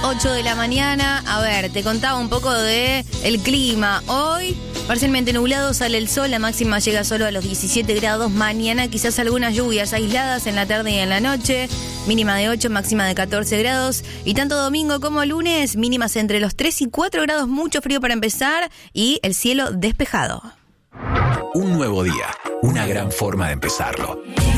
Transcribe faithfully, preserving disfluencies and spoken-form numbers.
ocho de la mañana. A ver, te contaba un poco de el clima. Hoy, parcialmente nublado, sale el sol. La máxima llega solo a los diecisiete grados. Mañana quizás algunas lluvias aisladas en la tarde y en la noche. Mínima de ocho, máxima de catorce grados. Y tanto domingo como lunes, mínimas entre los tres y cuatro grados. Mucho frío para empezar y el cielo despejado. Un nuevo día, una gran forma de empezarlo.